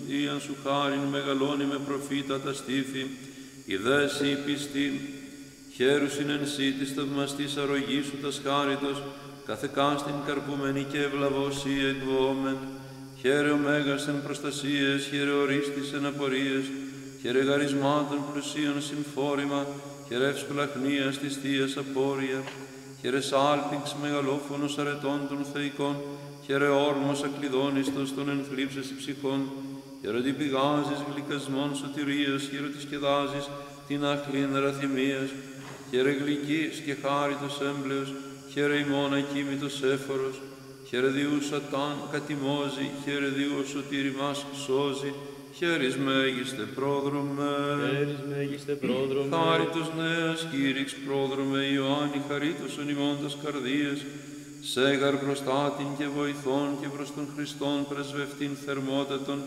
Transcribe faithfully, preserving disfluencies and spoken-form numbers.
Ιαν σου χάριν μεγαλώνει με προφήτα τα στήθη, ιδέση η πιστή, χαίρουσιν εν σύ της θαυμαστής αρρωγής σου τας χάριτος, καθεκάστην καρπούμενη και ευλαβώσει εκβόμεν. Χαίρε ο Μέγας εν προστασίες, χαίρε ορίστης εν απορίες, χαίρε γαρισμάτων πλουσίων συμφόρημα, χαίρε ευσπλαχνίας της θείας απόρρια, χαίρε σάλπιξ μεγαλόφωνος αρετών των θεϊκών, χαίρε όρμος ακλειδόνιστος των ενθλίψες ψυχών, χαίρε ότι πηγάζεις γλυκασμών σωτηρίας, χαίρε ότι σκεδάζεις την αχλήν ραθυμίας, χαίρε γλυκής και χάριτος έμπλεος, χαίρε ημών ακίμητος έφορος, χαίρε διού Σατάν κατημώζει, χαίρε διού ο σωτήρι μας σώζει, χαίρις μέγιστε πρόδρομε. Χαίρις μέγιστε πρόδρομε. Χάριτος νέας κήρυξ πρόδρομε Ιωάννη, χαρίτωσον ημών τας καρδίες, σέγαρ προστάτην και βοηθών και προς τον Χριστόν πρεσβευτήν θερμότατον,